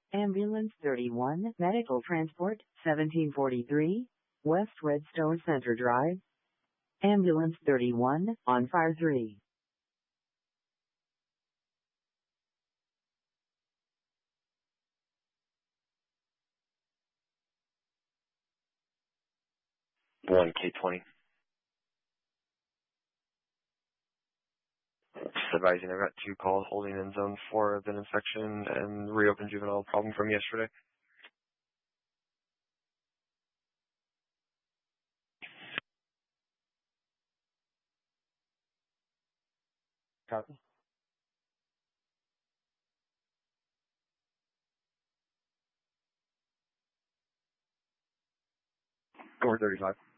Ambulance 31, Medical Transport, 1743, West Redstone Center Drive. Ambulance 31, on fire 3. One K20. Just advising, I've got 2 calls holding in zone 4 of an inspection and reopened juvenile problem from yesterday. Copy. 435.